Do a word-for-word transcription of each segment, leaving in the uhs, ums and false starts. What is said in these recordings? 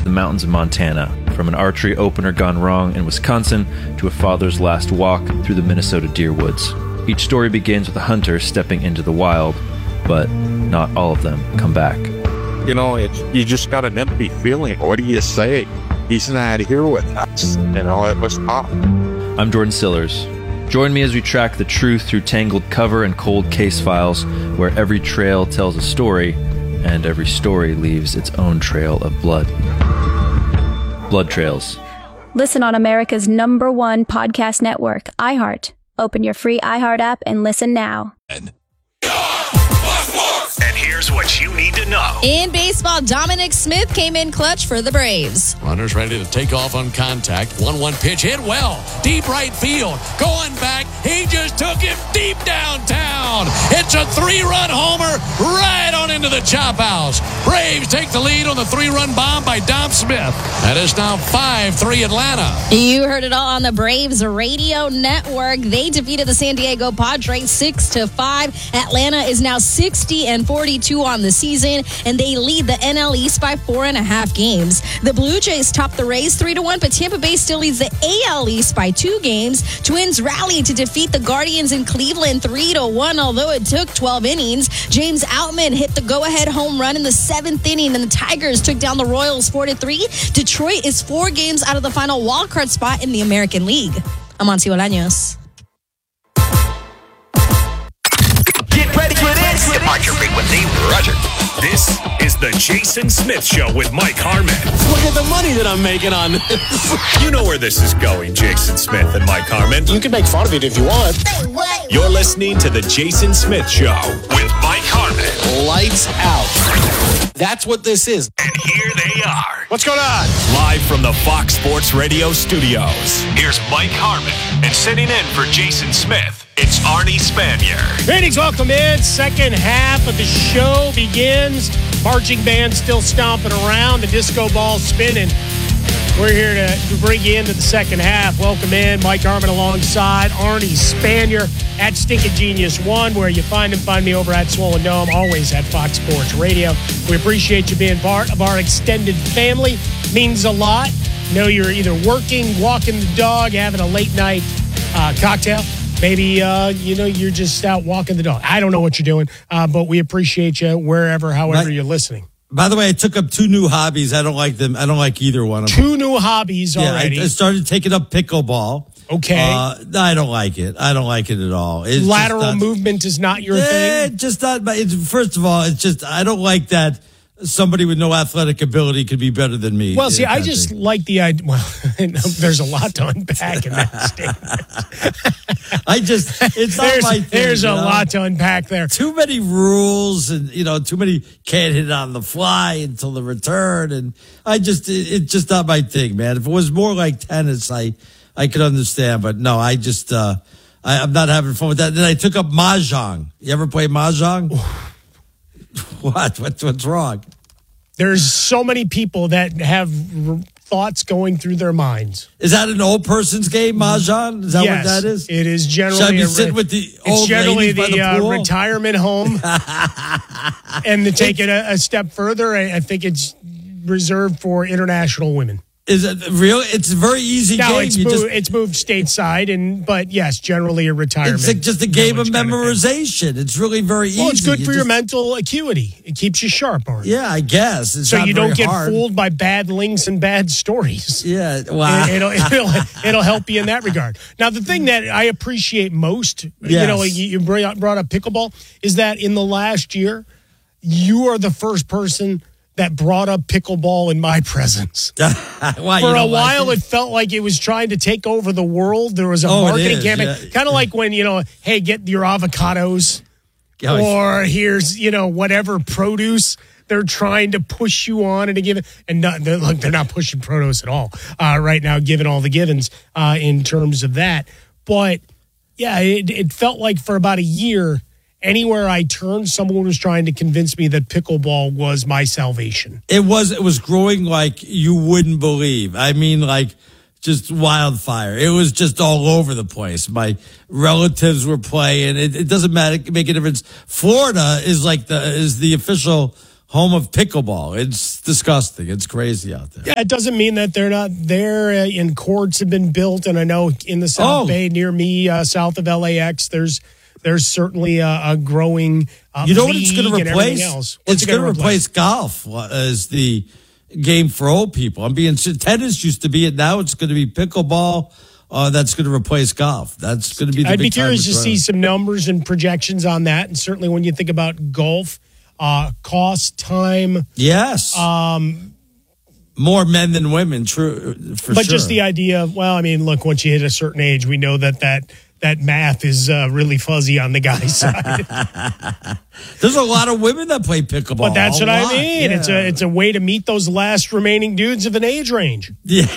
the mountains of Montana, from an archery opener gone wrong in Wisconsin to a father's last walk through the Minnesota deer woods. Each story begins with a hunter stepping into the wild, but not all of them come back. You know, it's, you just got an empty feeling. What do you say? He's not here with us. You know, it was tough. I'm Jordan Sillers. Join me as we track the truth through tangled cover and cold case files, where every trail tells a story, and every story leaves its own trail of blood. Blood Trails. Listen on America's number one podcast network, iHeart. Open your free iHeart app and listen now. And here's what you need to know. In baseball, Dominic Smith came in clutch for the Braves. Runners ready to take off on contact. one one pitch hit well. Deep right field. Going back. He just took him deep downtown. It's a three-run homer right on into the chop house. Braves take the lead on the three-run bomb by Dom Smith. That is now five three Atlanta. You heard it all on the Braves radio network. They defeated the San Diego Padres six to five. Atlanta is now sixty and forty-two on the season, and they lead the N L East by four and a half games. The Blue Jays top the Rays three to one, but Tampa Bay still leads the A L East by two games. Twins rally to defeat the Guardians in Cleveland three to one, although it took twelve innings. James Outman hit the go-ahead home run in the seventh inning, and the Tigers took down the Royals four to three. Detroit is four games out of the final wildcard spot in the American League. I'm Amancio Bolaños. Get ready for this. Departure frequency, Roger. This is the Jason Smith Show with Mike Harmon. Look at the money that I'm making on this. You know where this is going, Jason Smith and Mike Harmon. You can make fun of it if you want. You're listening to the Jason Smith Show with Mike Harmon. Lights out. That's what this is. And here they are. What's going on? Live from the Fox Sports Radio studios. Here's Mike Harmon. And sitting in for Jason Smith, it's Arnie Spanier. Greetings, welcome in. Second half of the show begins. Marching band still stomping around. The disco ball spinning. We're here to, to bring you into the second half. Welcome in. Mike Harmon alongside Arnie Spanier at Stinkin' Genius One, where you find him. Find me over at Swollen Dome, always at Fox Sports Radio. We appreciate you being part of our extended family. Means a lot. Know you're either working, walking the dog, having a late night uh, cocktail. Maybe, uh, you know, you're just out walking the dog. I don't know what you're doing, uh, but we appreciate you wherever, however Right. you're listening. By the way, I took up two new hobbies. I don't like them. I don't like either one of them. Two new hobbies yeah, already. I, I started taking up pickleball. Okay. Uh, I don't like it. I don't like it at all. It's Lateral just not, movement is not your eh, thing? Just not. It's, first of all, it's just, I don't like that somebody with no athletic ability could be better than me. Well, see, I kind of just thing. like the idea. Well, there's a lot to unpack in that statement. I just, it's not there's my thing. there's a you know? lot to unpack there. Too many rules and, you know, too many can't hit it on the fly until the return. And I just, it, it's just not my thing, man. If it was more like tennis, I, I could understand. But no, I just, uh, I, I'm not having fun with that. Then I took up Mahjong. You ever play Mahjong? What? What's, what's wrong? There's so many people that have r- thoughts going through their minds. Is that an old person's game, Mahjong? Is that yes, what that is? It is generally. Should I be a sitting with the it's old generally ladies by the, the uh, pool? retirement home. And to take it a, a step further, I, I think it's reserved for international women. Is it real? It's a very easy Now game. it's You moved, just, it's moved stateside, and but yes, generally a retirement. it's like just a game of village kind of thing. memorization. It's really very easy. Well, it's good You for your just- mental acuity. It keeps you sharp, Art. Yeah, I guess. It's So not you very don't get hard. fooled by bad links and bad stories. Yeah, wow. It, it'll, it'll it'll help you in that regard. Now, the thing that I appreciate most, you Yes. know, like you you brought brought up pickleball, is that in the last year, you are the first person that brought up pickleball in my presence. Why, For you a don't like while, it? it felt like it was trying to take over the world. There was a Oh, it marketing is, campaign, yeah. kind of like when, you know, hey, get your avocados, Oh, or here's, you know, whatever produce they're trying to push you on and to give it. And not, they're, look, they're not pushing produce at all uh, right now, given all the givens uh, in terms of that. But yeah, it, it felt like for about a year, anywhere I turned, someone was trying to convince me that pickleball was my salvation. It was it was growing like you wouldn't believe. I mean, like just wildfire. It was just all over the place. My relatives were playing. It, it doesn't matter, make a difference. Florida is like the is the official home of pickleball. It's disgusting. It's crazy out there. Yeah, it doesn't mean that they're not there. Uh, and courts have been built, and I know in the South Oh. Bay near me, uh, south of L A X, there's there's certainly a, a growing. Uh, You know what it's going to league and everything replace? else. What's It's it going to gonna replace golf uh, as the game for old people. I'm being tennis used to be it. Now it's going to be pickleball. Uh, that's going to replace golf. That's going to be the I'd big be curious time to see some numbers and projections on that. And certainly when you think about golf, uh, cost, time. Yes. Um, More men than women, true, for but sure. just the idea of, well, I mean, look, once you hit a certain age, we know that that, that math is uh, really fuzzy on the guy's side. There's a lot of women that play pickleball. But that's a what I lot, mean. yeah. It's a it's a way to meet those last remaining dudes of an age range. Yeah.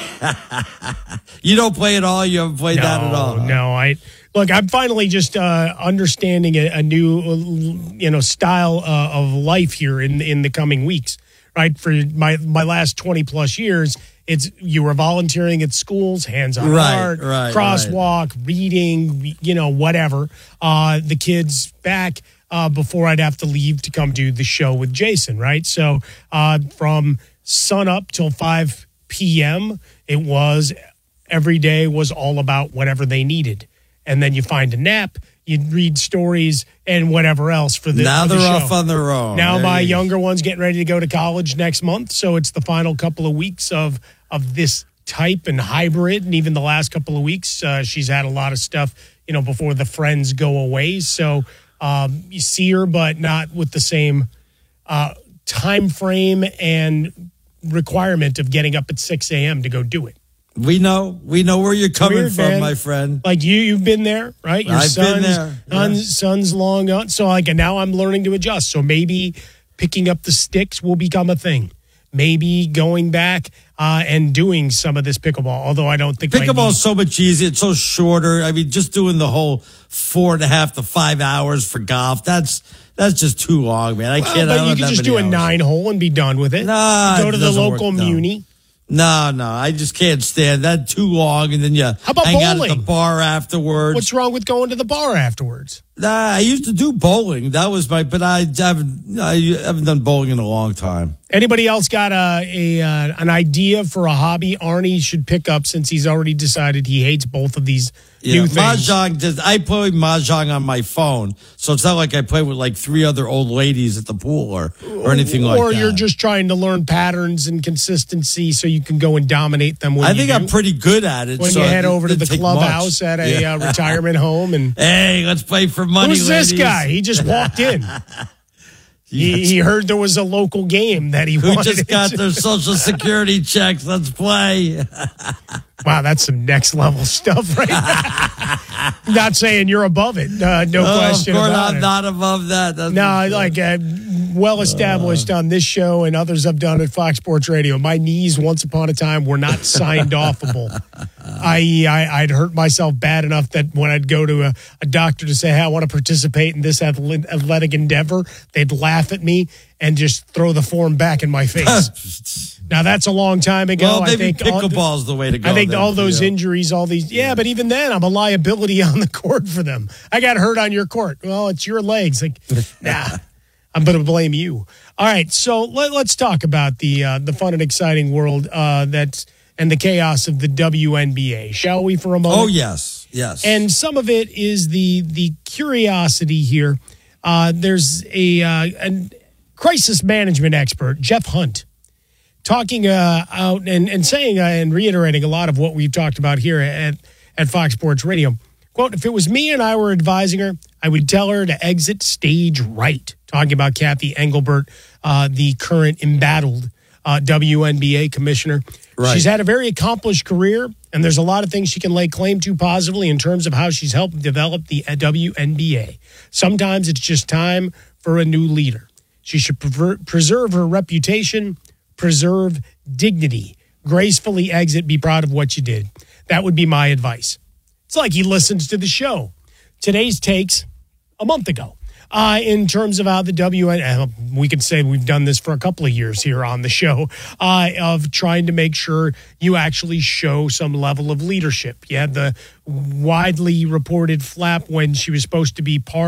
You don't play at all? You haven't played no, that at all? No, I look. I'm finally just uh, understanding a, a new, uh, you know, style uh, of life here in in the coming weeks. Right, for my my last twenty plus years, it's you were volunteering at schools, hands on Right, art, right, crosswalk, reading, you know, whatever. Uh, the kids back. Uh, before I'd have to leave to come do the show with Jason, right? So uh, from sun up till five p.m., it was every day was all about whatever they needed. And then you find a nap, you'd read stories and whatever else for the Now for the they're show. off on their own. Now There my you go. younger one's getting ready to go to college next month, so it's the final couple of weeks of of this type and hybrid, and even the last couple of weeks, uh, she's had a lot of stuff, you know, before the friends go away. So um, you see her, but not with the same uh, time frame and requirement of getting up at six a.m. to go do it. We know. We know where you're coming Weird, from, man. my friend. Like you, you've been there, right? Your I've been son's, there, yeah. son's, son's long gone. So like, and now I'm learning to adjust. So maybe picking up the sticks will become a thing. Maybe going back uh, and doing some of this pickleball. Although I don't think my Pickleball knees- is so much easier. It's so shorter. I mean, just doing the whole four and a half to five hours for golf. That's that's just too long, man. I Well, can't. I but don't you have can that just many do a hours. nine hole and be done with it. Nah, go it to the doesn't local work, no. muni. No, no, I just can't stand that. Too long, and then you How about hang out at bowling? the bar afterwards. What's wrong with going to the bar afterwards? Nah, I used to do bowling. That was my, but I haven't. I haven't done bowling in a long time. Anybody else got a, a uh, an idea for a hobby Arnie should pick up since he's already decided he hates both of these Yeah, new things? mahjong. Just, I play mahjong on my phone, so it's not like I play with like three other old ladies at the pool or or anything like or that. you're just trying to learn patterns and consistency so you can go and dominate them when I you think do. I'm pretty good at it. when so you it head over to didn't the take clubhouse much. at a Yeah. uh, retirement home and Hey, let's play for money. who's this ladies. guy? He just walked in. He, Yes. he heard there was a local game that he Who wanted. just got to- their social security checks? Let's play. Wow, that's some next level stuff, right? there. Not saying you're above it, uh, no Oh, question of course, about I'm it. not above that. That's No, for sure. like uh, well established on this show and others I've done at Fox Sports Radio. My knees, once upon a time, were not signed offable. that is, I, I'd hurt myself bad enough that when I'd go to a, a doctor to say, hey, I want to participate in this athle- athletic endeavor, they'd laugh at me and just throw the form back in my face. Now, that's a long time ago. well, I maybe think all the- pickleball's the way to go. I think then all for those you. injuries, all these, yeah, but even then, I'm a liability on the court for them. I got hurt on your court. Well, it's your legs. Like, nah, I'm going to blame you. All right, so let, let's talk about the uh, the fun and exciting world uh, that's and the chaos of the W N B A, shall we, for a moment? Oh yes, yes. And some of it is the the curiosity here. Uh, there's a, uh, a crisis management expert, Jeff Hunt, talking uh, out and, and saying uh, and reiterating a lot of what we've talked about here at, at Fox Sports Radio. Quote, if it was me and I were advising her, I would tell her to exit stage right. Talking about Kathy Engelbert, uh, the current embattled uh, W N B A commissioner. Right. She's had a very accomplished career, and there's a lot of things she can lay claim to positively in terms of how she's helped develop the W N B A. Sometimes it's just time for a new leader. She should prever- preserve her reputation, preserve dignity, gracefully exit, be proud of what you did. That would be my advice. It's like he listens to the show. Today's takes a month ago. Uh, in terms of how the W N, uh, we could say we've done this for a couple of years here on the show, uh, of trying to make sure you actually show some level of leadership. You had the widely reported flap when she was supposed to be part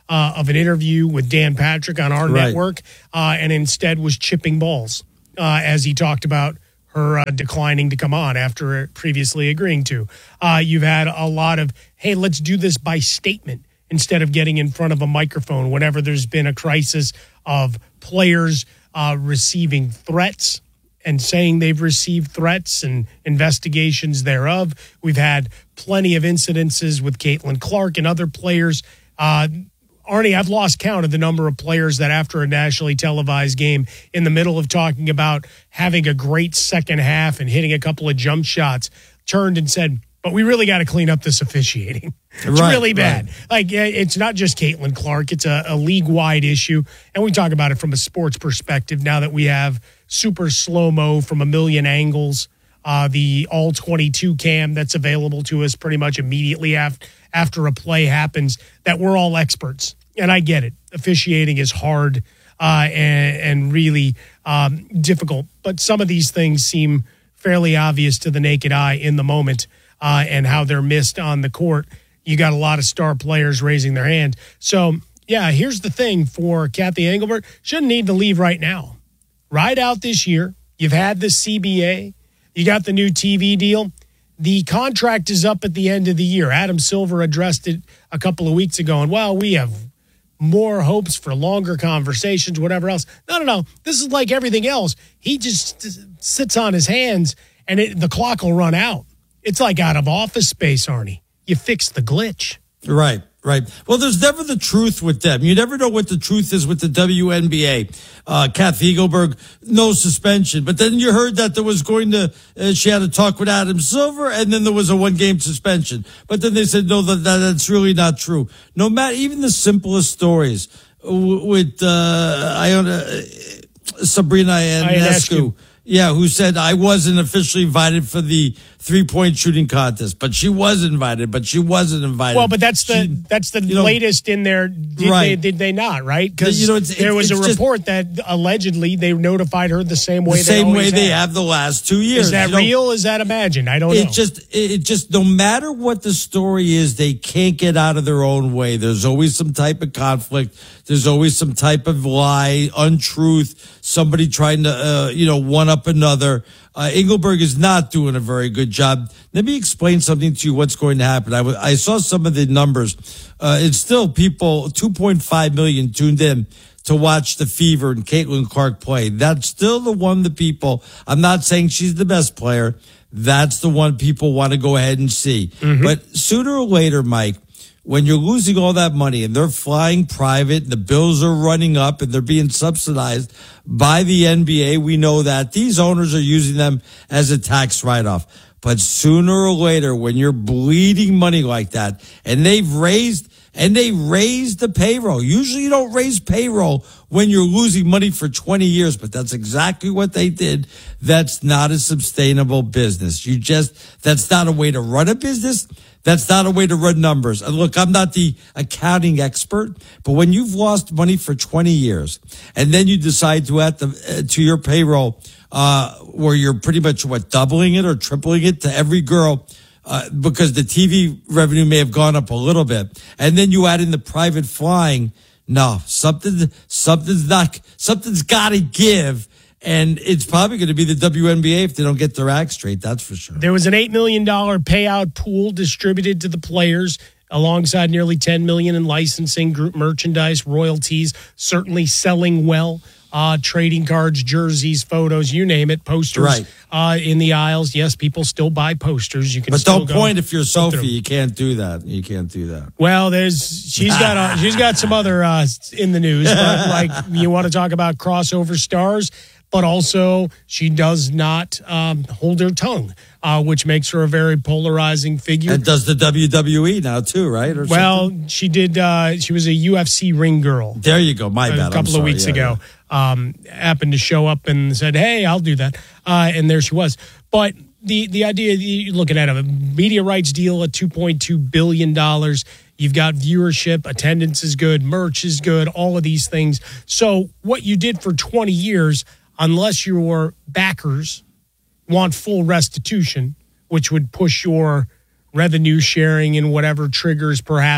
uh, of an interview with Dan Patrick on our Right. network, uh, and instead was chipping balls uh, as he talked about her uh, declining to come on after previously agreeing to. Uh, you've had a lot of, hey, let's do this by statement instead of getting in front of a microphone whenever there's been a crisis of players uh, receiving threats and saying they've received threats and investigations thereof. We've had plenty of incidences with Caitlin Clark and other players. Uh, Arnie, I've lost count of the number of players that after a nationally televised game, in the middle of talking about having a great second half and hitting a couple of jump shots, turned and said, but we really got to clean up this officiating. It's Right, really bad. right. Like, it's not just Caitlin Clark. It's a, a league-wide issue. And we talk about it from a sports perspective now that we have super slow-mo from a million angles, uh, the all twenty-two cam that's available to us pretty much immediately after, after a play happens, that we're all experts. And I get it. Officiating is hard uh, and, and really um, difficult. But some of these things seem fairly obvious to the naked eye in the moment uh, and how they're missed on the court. You got a lot of star players raising their hand. So, yeah, here's the thing for Kathy Engelbert. Shouldn't need to leave right now. Ride out this year. You've had the C B A. You got the new T V deal. The contract is up at the end of the year. Adam Silver addressed it a couple of weeks ago, and, well, we have more hopes for longer conversations, whatever else. No, no, no. This is like everything else. He just sits on his hands, and it, the clock will run out. It's like out of Office Space, Arnie. You fix the glitch. Right, right. Well, there's never the truth with them. You never know what the truth is with the W N B A. Uh, Kathy Engelberg, no suspension. But then you heard that there was going to, uh, she had a talk with Adam Silver, and then there was a one-game suspension. But then they said, no, that, that that's really not true. No matter, even the simplest stories w- with uh, Iona, uh, Sabrina Ionescu. Yeah, who said, I wasn't officially invited for the three-point shooting contest, but she was invited, but she wasn't invited. Well, but that's the She- that's the you know, latest in there. Did Right. they did they not, right? Because You know, it's- there was it's a just- report that allegedly they notified her the same way the they same way always they have. have the last two years. Is that You know, real? Is that imagined? I don't know. It just, it it just, no matter what the story is, they can't get out of their own way. There's always some type of conflict. There's always some type of lie, untruth, somebody trying to, uh, you know, one up another. Uh, Engelberg is not doing a very good job. Let me explain something to you what's going to happen. I, w- I saw some of the numbers. Uh, it's still people, two point five million tuned in to watch the Fever and Caitlin Clark play. That's still the one that people, I'm not saying she's the best player. That's the one people want to go ahead and see. Mm-hmm. But sooner or later, Mike, when you're losing all that money and they're flying private and the bills are running up and they're being subsidized by the N B A, we know that these owners are using them as a tax write-off. But sooner or later, when you're bleeding money like that, and they've raised, and they raised the payroll. Usually you don't raise payroll when you're losing money for twenty years, but that's exactly what they did. That's not a sustainable business. You just, that's not a way to run a business. That's not a way to run numbers. And look, I'm not the accounting expert, but when you've lost money for twenty years and then you decide to add the, uh, to your payroll, uh, where you're pretty much what, doubling it or tripling it to every girl, uh, because the T V revenue may have gone up a little bit. And then you add in the private flying. No, something, something's not, something's got to give. And it's probably going to be the W N B A if they don't get their act straight. That's for sure. There was an eight million dollars payout pool distributed to the players alongside nearly ten million dollars in licensing, group merchandise, royalties, certainly selling well, uh, trading cards, jerseys, photos, you name it, posters Right. uh, in the aisles. Yes, people still buy posters. You can But still don't go point if you're look through Sophie. them. You can't do that. You can't do that. Well, there's she's got a, she's got some other uh, in the news, but like you want to talk about crossover stars, but also she does not um, hold her tongue, uh, which makes her a very polarizing figure. And does the W W E now too, right? Or well, something? she did. Uh, she was a U F C ring girl There you go. My a bad. I'm couple of sorry. weeks Yeah, ago. Um, happened to show up and said, "Hey, I'll do that," uh, and there she was. But the the idea you're looking at a media rights deal at two point two billion dollars. You've got viewership, attendance is good, merch is good, all of these things. So what you did for twenty years, unless your backers want full restitution, which would push your revenue sharing and whatever triggers perhaps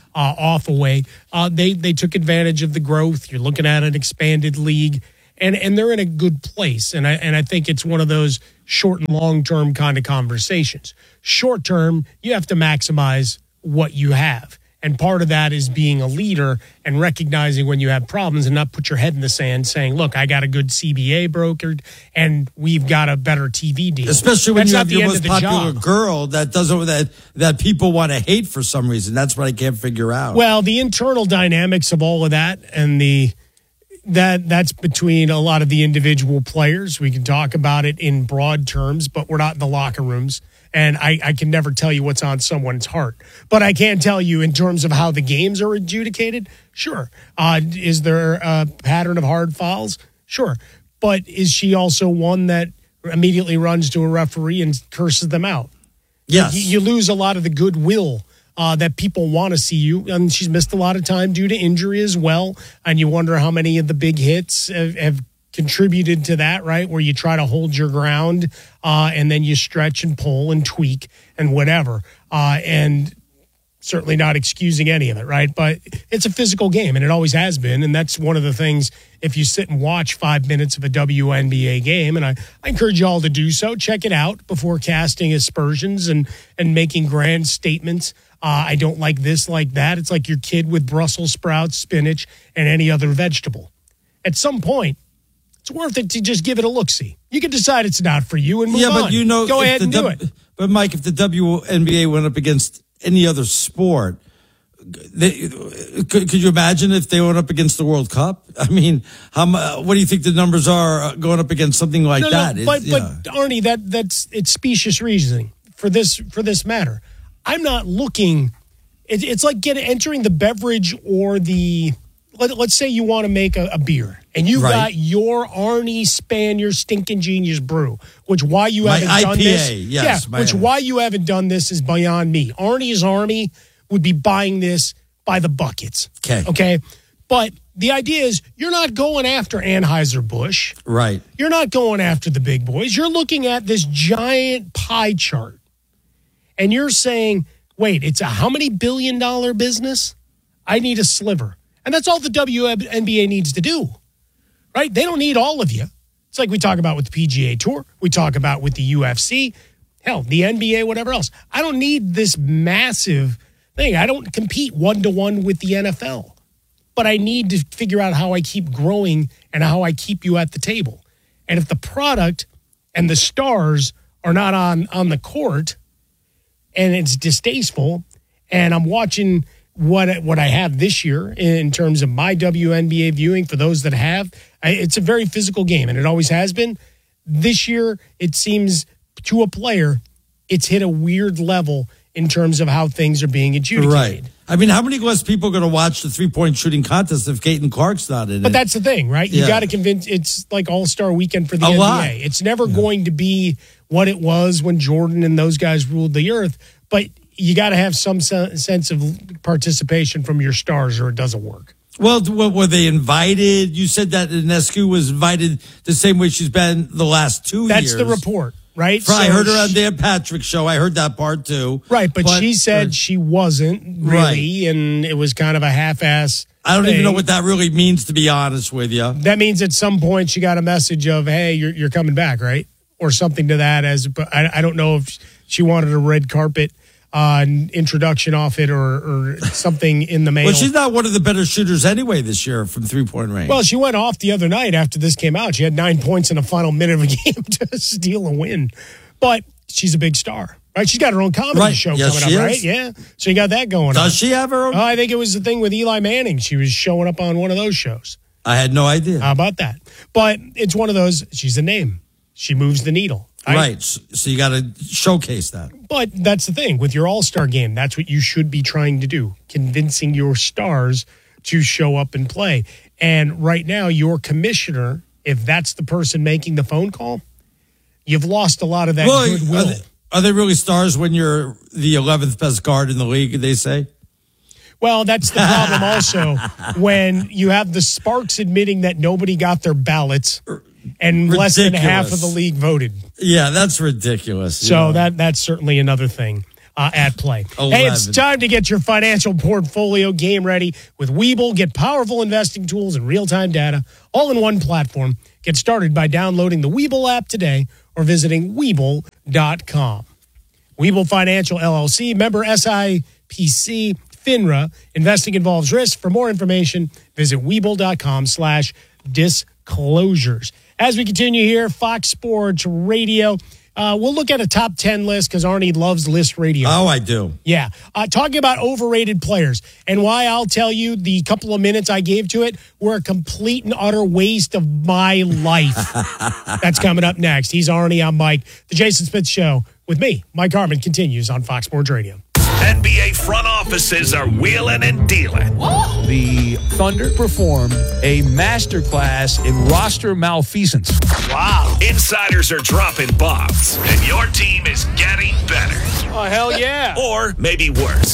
uh, off away. Uh, they they took advantage of the growth. You're looking at an expanded league, and and they're in a good place. And I and I think it's one of those short and long term kind of conversations. Short term, you have to maximize what you have. And part of that is being a leader and recognizing when you have problems and not put your head in the sand saying, look, I got a good C B A brokered and we've got a better T V deal. Especially when That's you not have the your end most of the popular job. girl that doesn't that that people want to hate for some reason. That's what I can't figure out. Well, the internal dynamics of all of that and the that that's between a lot of the individual players. We can talk about it in broad terms, but we're not in the locker rooms. And I, I can never tell you what's on someone's heart. But I can tell you in terms of how the games are adjudicated, sure. Uh, is there a pattern of hard fouls? Sure. But is she also one that immediately runs to a referee and curses them out? Yes. You, you lose a lot of the goodwill uh, that people want to see you. And she's missed a lot of time due to injury as well. And you wonder how many of the big hits have, have contributed to that, right? Where you try to hold your ground uh, and then you stretch and pull and tweak and whatever. Uh, and certainly not excusing any of it, right? But it's a physical game and it always has been. And that's one of the things, if you sit and watch five minutes of a W N B A game, and I, I encourage you all to do so, check it out before casting aspersions and, and making grand statements. Uh, I don't like this, like that. It's like your kid with Brussels sprouts, spinach, and any other vegetable. At some point, it's worth it to just give it a look-see. You can decide it's not for you and move yeah, on. but you know, Go if ahead the and do W- it. But Mike, if the W N B A went up against any other sport, they, could, could you imagine if they went up against the World Cup? I mean, how mu- what do you think the numbers are going up against something like No, that? no, It's- but, yeah. but Arnie, that that's it's specious reasoning for this for this matter. I'm not looking. It, it's like getting entering the beverage or the. Let, let's say you want to make a, a beer and you Right. got your Arnie Spanier Stinking Genius Brew, which why you My haven't done I P A, this? yes, yeah, my- which why you haven't done this is beyond me. Arnie's Army would be buying this by the buckets. Okay. Okay. But the idea is you're not going after Anheuser-Busch. Right. You're not going after the big boys. You're looking at this giant pie chart. And you're saying, wait, it's a how many billion dollar business? I need a sliver. And that's all the W N B A needs to do, right? They don't need all of you. It's like we talk about with the P G A Tour. We talk about with the U F C. Hell, the N B A, whatever else. I don't need this massive thing. I don't compete one-to-one with the N F L. But I need to figure out how I keep growing and how I keep you at the table. And if the product and the stars are not on, on the court and it's distasteful, and I'm watching what what I have this year in terms of my W N B A viewing for those that have, I, it's a very physical game, and it always has been. This year, it seems to a player, it's hit a weird level in terms of how things are being adjudicated. Right. I mean, how many less people are going to watch the three-point shooting contest if Caden Clark's not in But it? that's the thing, right? You Yeah. got to convince. It's like All-Star Weekend for the A N B A. lot. It's never going to be what it was when Jordan and those guys ruled the earth. But you got to have some se- sense of participation from your stars, or it doesn't work. Well, w- were they invited? You said that Ionescu was invited the same way she's been the last two That's years. the report, right? I So heard her on she- Dan Patrick's show. I heard that part too. Right, but, she said uh, she wasn't really, and it was kind of a half-ass. I don't even thing. know what that really means, to be honest with you. That means at some point she got a message of, "Hey, you're you're coming back," right, or something to that. As but I, I don't know if she wanted a red carpet uh, introduction off it or, or something in the mail. Well, she's not one of the better shooters anyway this year from three-point range. Well, she went off the other night after this came out. She had nine points in the final minute of a game to steal a win. But she's a big star, right? She's got her own comedy Right. show Yes, coming she up, is. right? Yeah. So you got that going on. Does she have her own? Oh, I think it was the thing with Eli Manning. She was showing up on one of those shows. I had no idea. How about that? But it's one of those, she's a name. She moves the needle. I- right. So so you got to showcase that. But that's the thing with your all-star game. That's what you should be trying to do, convincing your stars to show up and play. And right now, your commissioner, if that's the person making the phone call, you've lost a lot of that Well, goodwill. are they, are they really stars when you're the eleventh best guard in the league, they say? Well, that's the problem also when you have the Sparks admitting that nobody got their ballots and less than half of the Ridiculous. league voted. Yeah, that's ridiculous. So yeah. that that's certainly another thing. uh, at play. eleven. Hey, it's time to get your financial portfolio game ready with Webull. Get powerful investing tools and real-time data all in one platform. Get started by downloading the Webull app today or visiting Webull dot com. Webull Financial L L C, member S I P C, FINRA. Investing involves risk. For more information, visit Webull dot com slash disclosures. As we continue here, Fox Sports Radio. Uh, we'll look at a top ten list because Arnie loves list radio. Oh, I do. Yeah. Uh, talking about overrated players and why I'll tell you the couple of minutes I gave to it were a complete and utter waste of my life. That's coming up next. He's Arnie. I'm Mike. The Jason Smith Show with me, Mike Harmon, continues on Fox Sports Radio. N B A front offices are wheeling and dealing. The Thunder performed a masterclass in roster malfeasance. Wow. Insiders are dropping bombs, and your team is getting better. Oh, hell yeah. Or maybe worse.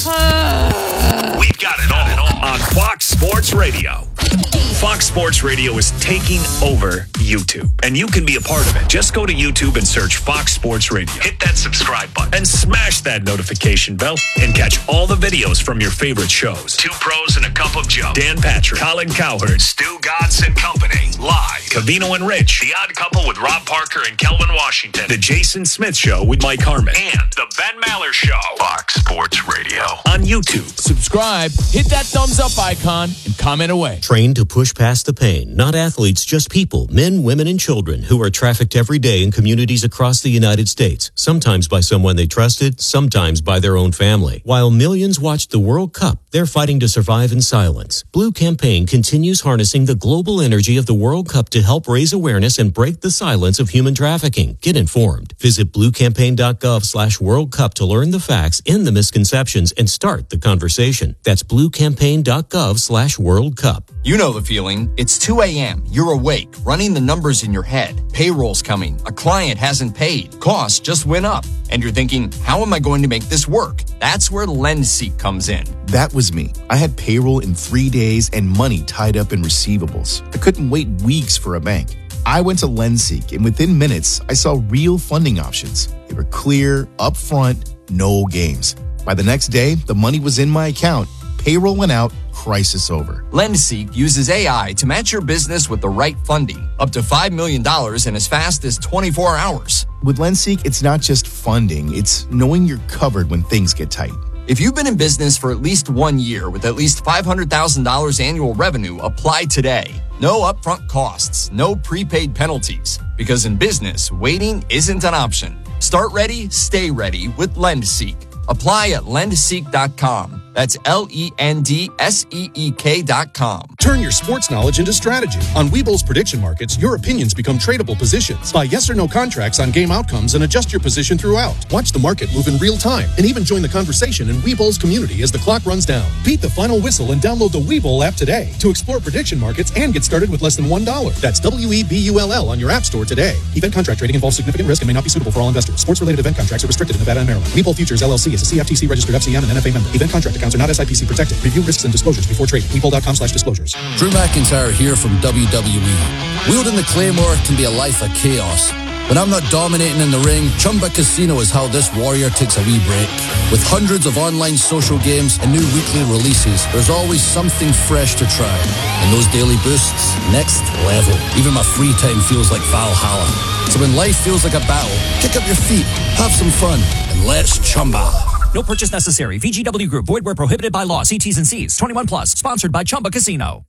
We've got it all on Fox Sports Radio. Fox Sports Radio is taking over YouTube, and you can be a part of it. Just go to YouTube and search Fox Sports Radio. Hit that subscribe button and smash that notification bell and catch all the videos from your favorite shows. Two Pros and a Cup of Joe, Dan Patrick, Colin Cowherd, Stu Godson and Company, live. Cavino and Rich, The Odd Couple with Rob Parker and Kelvin Washington, The Jason Smith Show with Mike Harmon, and The Ben Maller Show. Fox Sports Radio on YouTube. Subscribe, hit that thumbs up icon, and comment away. Trained to push past the pain. Not athletes, just people, men, women, and children who are trafficked every day in communities across the United States, sometimes by someone they trusted, sometimes by their own family. While millions watched the World Cup, they're fighting to survive in silence. Blue Campaign continues harnessing the global energy of the World Cup to help raise awareness and break the silence of human trafficking. Get informed. Visit bluecampaign.gov slash World Cup to learn the facts, end the misconceptions, and start the conversation. That's bluecampaign.gov slash World Cup. You know the feeling. It's two a.m. You're awake, running the numbers in your head. Payroll's coming. A client hasn't paid. Costs just went up. And you're thinking, how am I going to make this work? That's where LendSeek comes in. That was me. I had payroll in three days and money tied up in receivables. I couldn't wait weeks for a bank. I went to LendSeek, and within minutes, I saw real funding options. They were clear, upfront, no games. By the next day, the money was in my account. Payroll went out, crisis over. LendSeek uses A I to match your business with the right funding, up to five million dollars in as fast as twenty-four hours. With LendSeek, it's not just funding, it's knowing you're covered when things get tight. If you've been in business for at least one year with at least five hundred thousand dollars annual revenue, apply today. No upfront costs, no prepaid penalties, because in business, waiting isn't an option. Start ready, stay ready with LendSeek. Apply at lend seek dot com. That's L E N D S E E K dot com. Turn your sports knowledge into strategy. On Webull's prediction markets, your opinions become tradable positions. Buy yes or no contracts on game outcomes and adjust your position throughout. Watch the market move in real time and even join the conversation in Webull's community as the clock runs down. Beat the final whistle and download the Webull app today to explore prediction markets and get started with less than one dollar. That's W E B U L L on your app store today. Event contract trading involves significant risk and may not be suitable for all investors. Sports-related event contracts are restricted in Nevada and Maryland. Webull Futures L L C is a C F T C registered F C M and N F A member. Event contract accounts are not S I P C protected. Review risks and disclosures before trading. Webull dot com slash disclosures. Drew McIntyre here from W W E. Wielding the Claymore can be a life of chaos. When I'm not dominating in the ring, Chumba Casino is how this warrior takes a wee break. With hundreds of online social games and new weekly releases, there's always something fresh to try. And those daily boosts, next level. Even my free time feels like Valhalla. So when life feels like a battle, kick up your feet, have some fun, and let's Chumba. No purchase necessary. V G W Group. Void where prohibited by law. See T's and C's. twenty-one plus. Sponsored by Chumba Casino.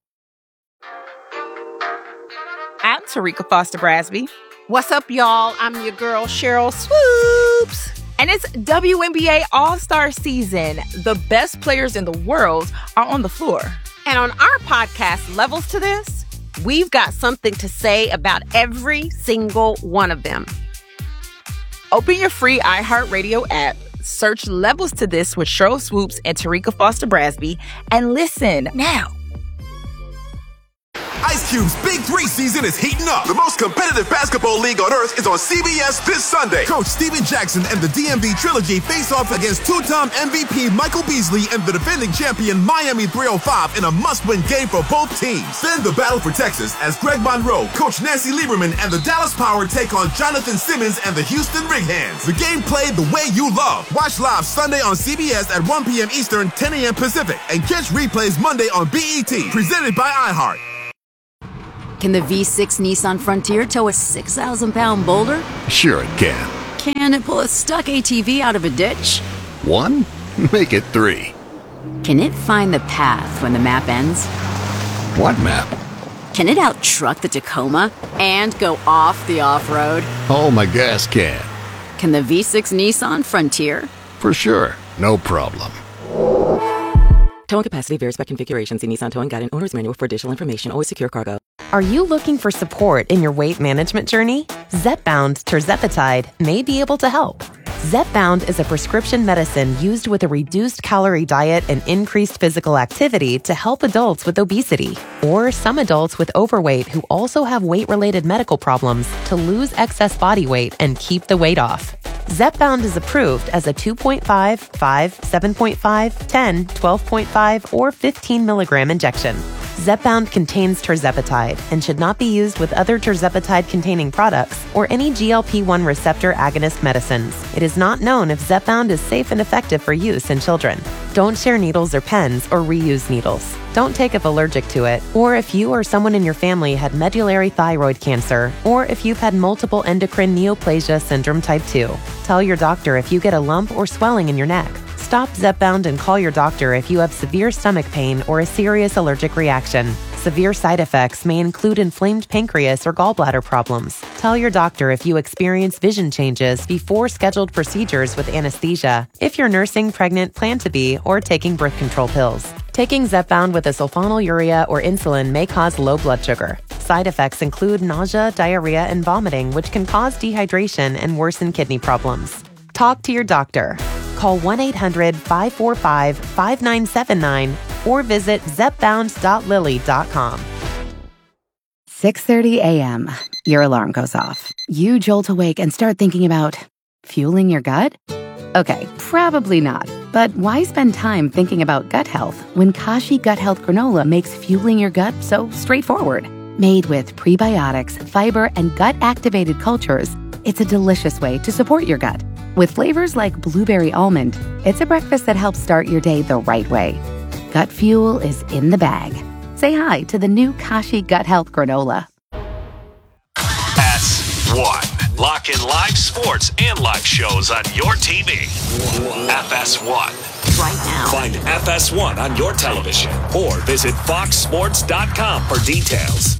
I'm Tarika Foster Brasby. What's up, y'all? I'm your girl, Cheryl Swoops. And it's W N B A All-Star Season. The best players in the world are on the floor. And on our podcast, Levels to This, we've got something to say about every single one of them. Open your free iHeartRadio app, search Levels to This with Cheryl Swoops and Tarika Foster Brasby, and listen now. I Ice Cube's Big Three season is heating up. The most competitive basketball league on earth is on C B S this Sunday. Coach Steven Jackson and the D M V Trilogy face off against two-time M V P Michael Beasley and the defending champion Miami three oh five in a must-win game for both teams. Then the battle for Texas as Greg Monroe, Coach Nancy Lieberman, and the Dallas Power take on Jonathan Simmons and the Houston Rig-Hands. The game played the way you love. Watch live Sunday on C B S at one p.m. Eastern, ten a.m. Pacific, and catch replays Monday on B E T. Presented by iHeart. Can the V six Nissan Frontier tow a six thousand pound boulder? Sure it can. Can it pull a stuck A T V out of a ditch? One? Make it three. Can it find the path when the map ends? What map? Can it out-truck the Tacoma and go off the off-road? Oh, my gas can. Can the V six Nissan Frontier? For sure. No problem. Towing capacity varies by configuration. See Nissan Towing Guide and Owner's Manual for additional information. Always secure cargo. Are you looking for support in your weight management journey? Zepbound Tirzepatide may be able to help. Zepbound is a prescription medicine used with a reduced calorie diet and increased physical activity to help adults with obesity or some adults with overweight who also have weight-related medical problems to lose excess body weight and keep the weight off. Zepbound is approved as a two point five, five, seven point five, ten, twelve point five, or fifteen milligram injection. Zepbound contains tirzepatide and should not be used with other tirzepatide-containing products or any G L P one receptor agonist medicines. It is not known if Zepbound is safe and effective for use in children. Don't share needles or pens or reuse needles. Don't take if allergic to it, or if you or someone in your family had medullary thyroid cancer, or if you've had multiple endocrine neoplasia syndrome type two. Tell your doctor if you get a lump or swelling in your neck. Stop Zepbound and call your doctor if you have severe stomach pain or a serious allergic reaction. Severe side effects may include inflamed pancreas or gallbladder problems. Tell your doctor if you experience vision changes before scheduled procedures with anesthesia, if you're nursing, pregnant, plan to be, or taking birth control pills. Taking Zepbound with a sulfonylurea or insulin may cause low blood sugar. Side effects include nausea, diarrhea, and vomiting, which can cause dehydration and worsen kidney problems. Talk to your doctor. Call one eight hundred, five four five, five nine seven nine or visit zepbound dot lilly dot com. six thirty a.m. Your alarm goes off. You jolt awake and start thinking about fueling your gut? Okay, probably not. But why spend time thinking about gut health when Kashi Gut Health Granola makes fueling your gut so straightforward? Made with prebiotics, fiber, and gut-activated cultures, it's a delicious way to support your gut. With flavors like blueberry almond, it's a breakfast that helps start your day the right way. Gut fuel is in the bag. Say hi to the new Kashi Gut Health Granola. S one. Lock in live sports and live shows on your T V. F S one. Right now. Find F S one on your television or visit fox sports dot com for details.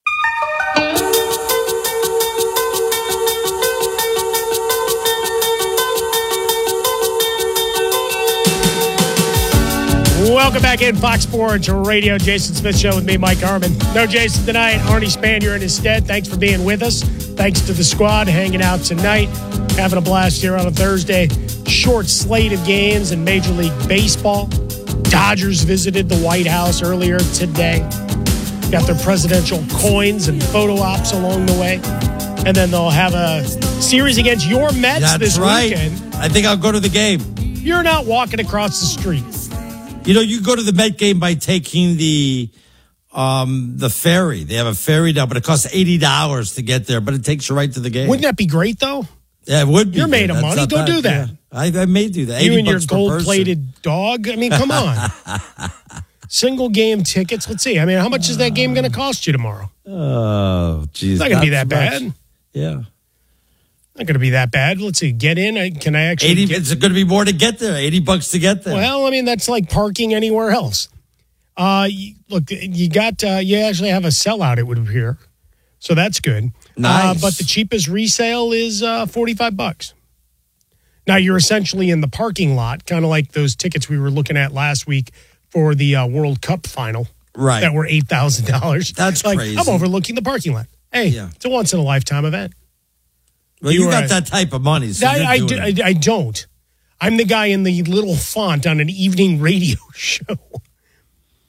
Welcome back in Fox Sports Radio. Jason Smith Show with me, Mike Harmon. No Jason tonight. Arnie Spanier in his stead. Thanks for being with us. Thanks to the squad hanging out tonight. Having a blast here on a Thursday. Short slate of games in Major League Baseball. Dodgers visited the White House earlier today. Got their presidential coins and photo ops along the way. And then they'll have a series against your Mets That's this right. weekend. I think I'll go to the game. You're not walking across the street. You know, you go to the Met game by taking the um, the ferry. They have a ferry now, but it costs eighty dollars to get there, but it takes you right to the game. Wouldn't that be great, though? Yeah, it would be. You're made of That's money. not Go bad. do that. Yeah. I, I may do that. You and your bucks per person. gold-plated dog. I mean, come on. Single game tickets. Let's see. I mean, how much is that game going to cost you tomorrow? Oh, geez. It's not going to be that so much. bad. Yeah. Not going to be that bad. Let's see. Get in. I, can I actually eighty get... It's going to be more to get there. eighty bucks to get there. Well, I mean, that's like parking anywhere else. Uh, you, look, you got, uh, you actually have a sellout, it would appear. So that's good. Nice. Uh, but the cheapest resale is uh, forty-five bucks. Now, you're essentially in the parking lot, kind of like those tickets we were looking at last week for the uh, World Cup final. Right. That were eight thousand dollars. That's like, crazy. I'm overlooking the parking lot. Hey, Yeah. it's a once-in-a-lifetime event. Well, you, were got at- that type of money. So I, you're I, doing do- it. I, I don't. I'm the guy in the little font on an evening radio show.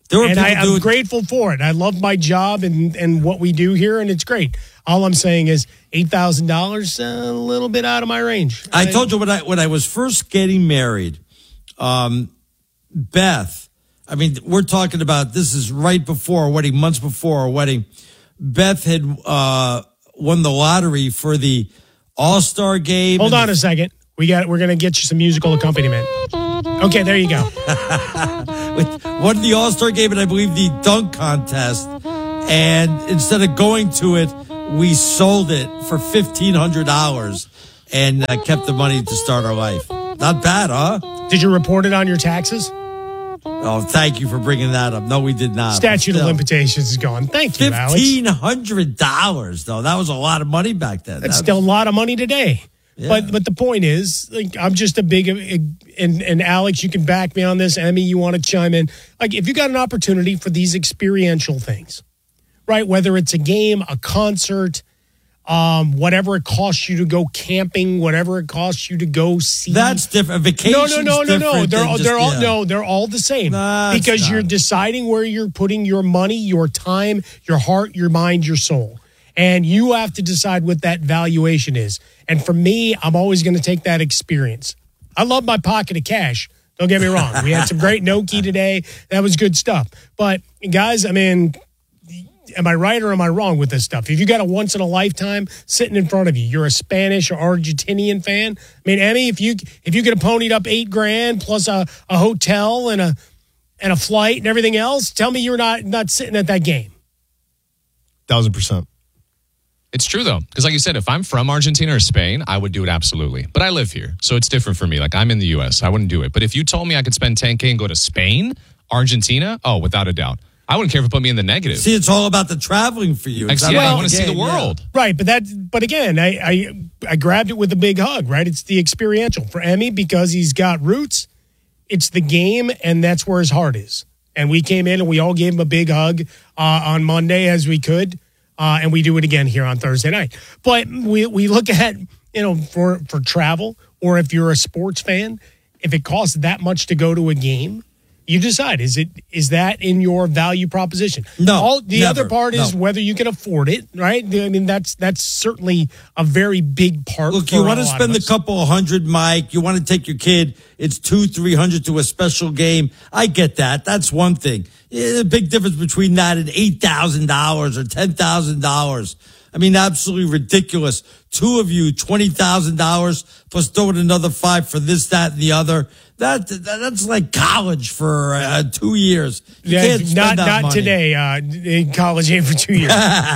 There were and people I, I'm doing- grateful for it. I love my job and, and what we do here, and it's great. All I'm saying is eight thousand dollars, a little bit out of my range. I told you when I when I was first getting married, um, Beth, I mean, we're talking about this is right before our wedding, months before our wedding. Beth had uh, won the lottery for the All-Star game. Hold on a second. We got. We're going to get you some musical accompaniment. Okay, there you go. Won the All-Star game and I believe the dunk contest. And instead of going to it, we sold it for fifteen hundred dollars and uh, kept the money to start our life. Not bad, huh? Did you report it on your taxes? Oh, thank you for bringing that up. No, we did not. Statute of limitations is gone. Thank you, Alex. fifteen hundred dollars, though. That was a lot of money back then. That's That still was- a lot of money today. Yeah. But but the point is, like, I'm just a big and and Alex, you can back me on this. Emmy, you want to chime in? Like, if you got an opportunity for these experiential things, right? Whether it's a game, a concert, um, whatever it costs you to go camping, whatever it costs you to go see. That's different. Vacation's No, no, no, no, no. different They're than all, just- they're all yeah. no, they're all the same Nah, it's because not. you're deciding where you're putting your money, your time, your heart, your mind, your soul. And you have to decide what that valuation is. And for me, I'm always going to take that experience. I love my pocket of cash. Don't get me wrong. We had some great Noki today. That was good stuff. But guys, I mean, am I right or am I wrong with this stuff? If you got a once in a lifetime sitting in front of you, you're a Spanish or Argentinian fan. I mean, Emmy, if you if you could have ponied up eight grand plus a, a hotel and a and a flight and everything else, tell me you're not not sitting at that game. Thousand percent. It's true, though, because like you said, if I'm from Argentina or Spain, I would do it absolutely. But I live here, so it's different for me. Like, I'm in the U S. I wouldn't do it. But if you told me I could spend ten K and go to Spain, Argentina, oh, without a doubt. I wouldn't care if it put me in the negative. See, it's all about the traveling for you. It's Exactly. not I about want to see the game, yeah. world. Right, but that but again, I, I I grabbed it with a big hug, right? It's the experiential. For Emmy, because he's got roots, it's the game, and that's where his heart is. And we came in and we all gave him a big hug uh, on Monday as we could. Uh, and we do it again here on Thursday night. But we we look at, you know, for, for travel, or if you're a sports fan, if it costs that much to go to a game, you decide, is it is that in your value proposition? No, All, the never. other part is No. whether you can afford it, right? I mean, that's that's certainly a very big part. Look, for you a want to lot spend of a us. couple of hundred, Mike. You want to take your kid. It's two, three hundred to a special game. I get that. That's one thing. Yeah, a big difference between that and eight thousand dollars or ten thousand dollars. I mean, absolutely ridiculous. Two of you, twenty thousand dollars plus throwing another five for this, that, and the other. That, that that's like college for uh, two years. You Yeah, can't spend not that not money. today. Uh, in college ain't for two years.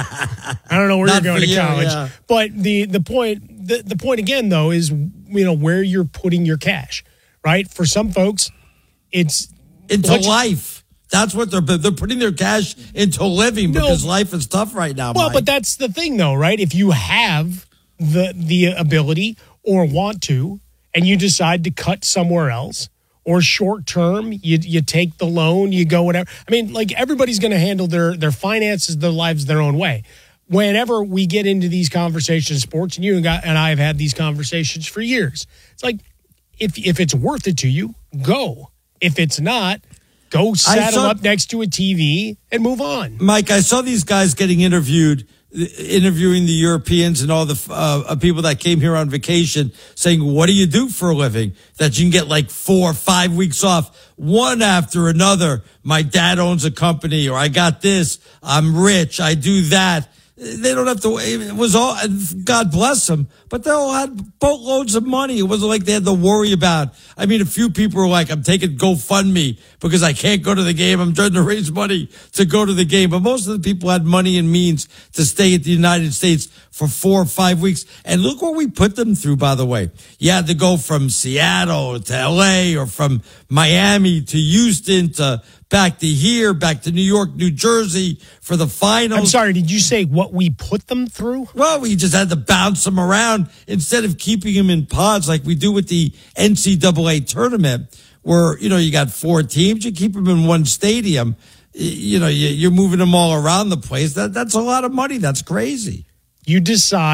I don't know where Not you're going for to you, college, yeah. but the the point the, the point again though is, you know, where you're putting your cash, right? For some folks, it's into let's- life. That's what they're they're putting their cash into living No. because life is tough right now. Well, Mike. but that's the thing, though, right? If you have the the ability or want to, and you decide to cut somewhere else, or short term, you you take the loan, you go whatever. I mean, like, everybody's going to handle their their finances, their lives, their own way. Whenever we get into these conversations, in sports, and you and I and I have had these conversations for years, it's like, if if it's worth it to you, go. If it's not, go saddle saw- up next to a T V and move on. Mike, I saw these guys getting interviewed, interviewing the Europeans and all the uh, people that came here on vacation, saying, what do you do for a living? That you can get like four or five weeks off, one after another. My dad owns a company, or I got this, I'm rich, I do that. They don't have to, it was all, God bless them, but they all had boatloads of money. It wasn't like they had to worry about. I mean, a few people were like, I'm taking GoFundMe because I can't go to the game. I'm trying to raise money to go to the game. But most of the people had money and means to stay at the United States for four or five weeks. And look what we put them through, by the way. You had to go from Seattle to L A, or from Miami to Houston to back to here, back to New York, New Jersey for the finals. I'm sorry, did you say what we put them through? Well, we just had to bounce them around instead of keeping them in pods like we do with the N C double A tournament, where, you know, you got four teams, you keep them in one stadium. You know, you're moving them all around the place. That That's a lot of money. That's crazy. You decide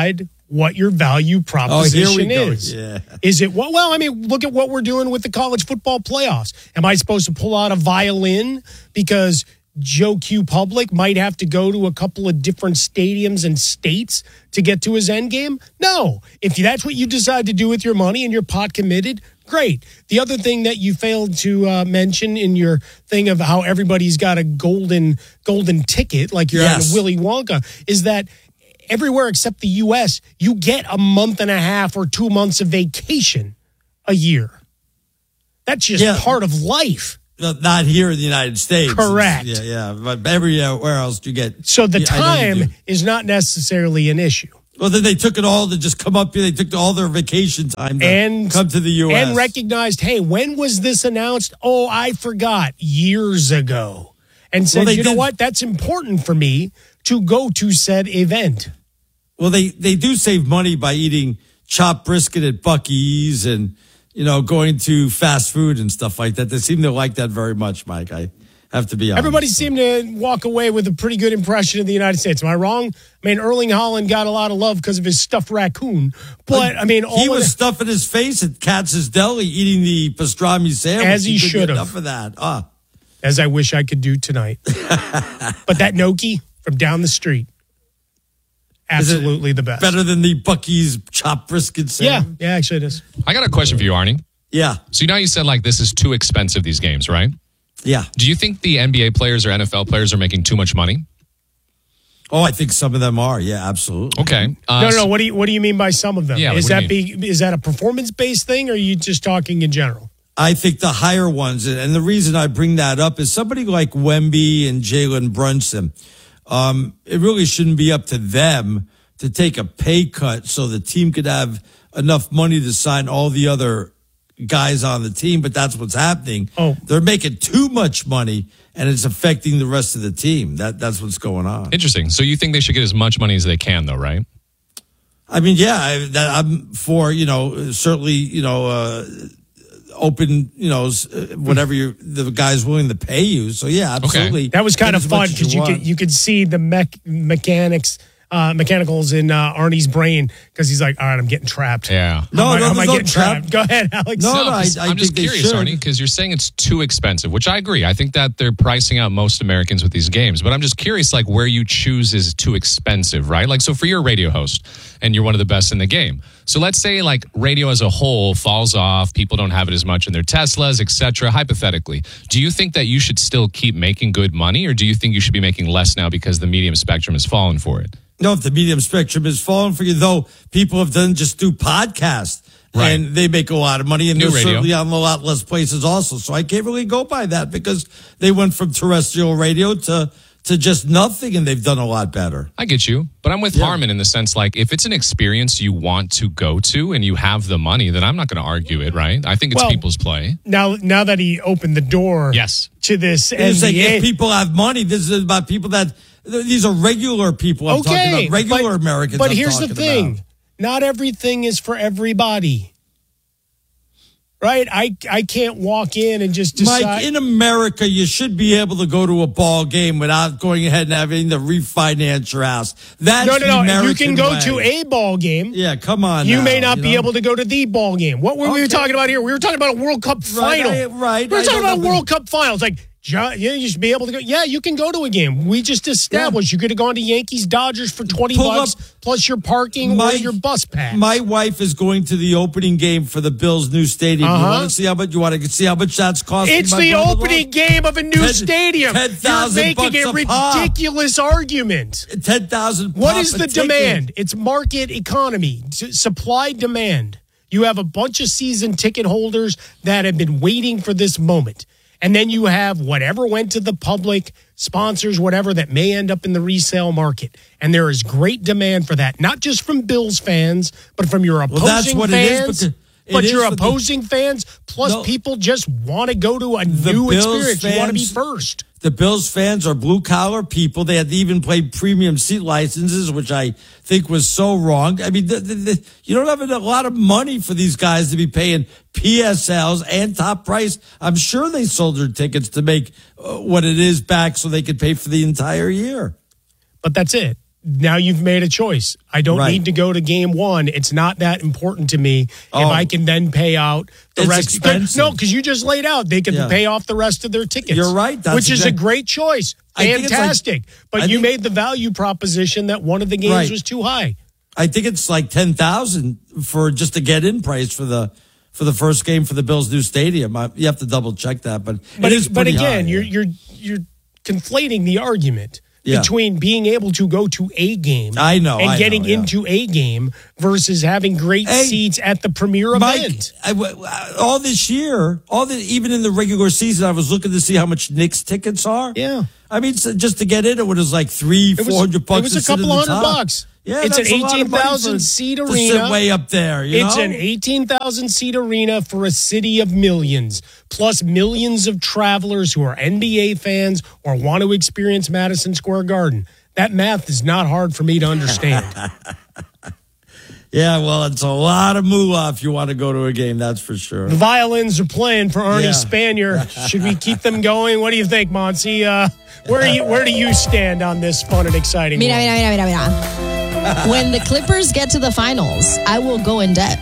what your value proposition oh, here we go. is. Yeah. Is it, well, well, I mean, look at what we're doing with the college football playoffs. Am I supposed to pull out a violin because Joe Q Public might have to go to a couple of different stadiums and states to get to his end game? No. If that's what you decide to do with your money and you're pot committed, great. The other thing that you failed to uh, mention in your thing of how everybody's got a golden golden ticket, like you're Yes. on Willy Wonka, is that everywhere except the U S, you get a month and a half or two months of vacation a year. That's just Yeah. part of life. Not here in the United States. Correct. It's- yeah, yeah. But everywhere else you get. So the Yeah, I know you time do. is not necessarily an issue. Well, then they took it all to just come up here. They took all their vacation time to And come to the U S. And recognized, hey, when was this announced? Oh, I forgot years ago. And said, they you know did- what? That's important for me to go to said event. Well, they, they do save money by eating chopped brisket at Buc-ee's and, you know, going to fast food and stuff like that. They seem to like that very much, Mike. I have to be honest. Everybody seemed to walk away with a pretty good impression of the United States. Am I wrong? I mean, Erling Haaland got a lot of love because of his stuffed raccoon. But, I mean, all he of was the- stuffing his face at Katz's Deli eating the pastrami sandwich. As he couldn't should get have. Enough of that. Ah. as I wish I could do tonight. But that gnocchi from down the street, absolutely the best. Better than the Buc-ee's chopped brisket Yeah, sandwich? yeah, actually it is. I got a question for you, Arnie. Yeah. So now you said like this is too expensive, these games, right? Yeah. Do you think the N B A players or N F L players are making too much money? Oh, I think some of them are. Yeah, absolutely. Okay. Uh, no, no, no. What do you what do you mean by some of them? Yeah, is what do that you be is that a performance based thing, or are you just talking in general? I think the higher ones, and the reason I bring that up is somebody like Wemby and Jalen Brunson. Um, it really shouldn't be up to them to take a pay cut so the team could have enough money to sign all the other guys on the team, but that's what's happening. Oh. They're making too much money, and it's affecting the rest of the team. That That's what's going on. Interesting. So you think they should get as much money as they can, though, right? I mean, yeah, I, that, I'm for, you know, certainly, you know, uh, open, you know, s- uh, whatever you the guy's willing to pay you. So yeah, absolutely. That was kind Get of as fun much as because you want. could you could see the mech mechanics. Uh, mechanicals in uh, Arnie's brain because he's like, all right, I'm getting trapped. Yeah. No, how am I, no, how am I there's no getting trap. trapped? Go ahead, Alex. No, no, I- 'cause I I'm just think they curious, should. Arnie, because you're saying it's too expensive, which I agree. I think that they're pricing out most Americans with these games, but I'm just curious, like where you choose is too expensive, right? Like, so for your radio host, and you're one of the best in the game. So let's say like radio as a whole falls off, people don't have it as much in their Teslas, et cetera. Hypothetically, do you think that you should still keep making good money, or do you think you should be making less now because the medium spectrum has fallen for it? No, if the medium spectrum is falling for you, though, people have done just do podcasts. Right. And they make a lot of money, and New they're radio. certainly on a lot less places also. So I can't really go by that because they went from terrestrial radio to to just nothing, and they've done a lot better. I get you, but I'm with Yeah. Harmon in the sense like if it's an experience you want to go to and you have the money, then I'm not going to argue it, right? I think it's Well, people's play. Now, now that he opened the door, Yes. to this It's like N B A, if people have money, this is about people that these are regular people. I'm talking okay, about regular but, Americans. But I'm here's the talking thing: about. not everything is for everybody. Right? I I can't walk in and just decide. Mike, in America, you should be able to go to a ball game without going ahead and having to refinance your house. That's no, no, the no. American You can go way. to a ball game. Yeah, come on. You now, may not you be know? able to go to the ball game. What were we Okay. talking about here? We were talking about a World Cup Right, final. I- right, We were I talking don't about know. World Cup finals. Like, John, yeah, you should be able to go. Yeah, you can go to a game. We just established you could have gone to Yankees Dodgers for twenty Pull bucks up- plus your parking My- or your bus pass. My wife is going to the opening game for the Bills' new stadium. Uh-huh. You want to see how much? You want to see how much that's costing? It's my the brother-in-law? opening game of a new Ten- stadium. ten thousand You're making a bucks a pop. ridiculous argument. Ten thousand. What is the demand? It's market economy, S- supply demand. You have a bunch of season ticket holders that have been waiting for this moment. And then you have whatever went to the public, sponsors, whatever, that may end up in the resale market. And there is great demand for that, not just from Bills fans, but from your opposing Well, that's what it is, fans. but the- it But is your for the- opposing fans, plus No. people just want to go to a The new Bills experience. You want to be fans- first. The Bills fans are blue collar people. They had to even play premium seat licenses, which I think was so wrong. I mean, the, the, the, you don't have a lot of money for these guys to be paying P S Ls and top price. I'm sure they sold their tickets to make uh, what it is back so they could pay for the entire year. But that's it. now you've made a choice. I don't Right. need to go to game one. It's not that important to me Oh. if I can then pay out the It's rest. expensive. No, because you just laid out they can Yeah. pay off the rest of their tickets. You're right. That's which is exact- a great choice. I think it's like- Fantastic. but I you think- made the value proposition that one of the games Right. was too high. I think it's like ten thousand for just a get in price for the for the first game for the Bills' new stadium. I, you have to double check that, but But it is but pretty again, high, you're yeah. you're you're conflating the argument Yeah. between being able to go to a game I know, and I getting know, yeah. into a game versus having great Hey, seats at the premier Mike, event. I, w- all this year, all the even in the regular season, I was looking to see how much Knicks tickets are. Yeah, I mean, so just to get in, it was like three, It was- four hundred bucks. It was to a sit in couple the hundred top. bucks. Yeah, it's an that's a lot of eighteen money thousand for- seat to arena. sit way up there. You it's know? an eighteen thousand seat arena for a city of millions, plus millions of travelers who are N B A fans or want to experience Madison Square Garden. That math is not hard for me to understand. Yeah, well, it's a lot of moolah if you want to go to a game. That's for sure. The violins are playing for Ernie Yeah. Spanier. Should we keep them going? What do you think, Monty? Uh, where do you where do you stand on this fun and exciting? Mira, one? mira, mira, mira, mira. When the Clippers get to the finals, I will go in debt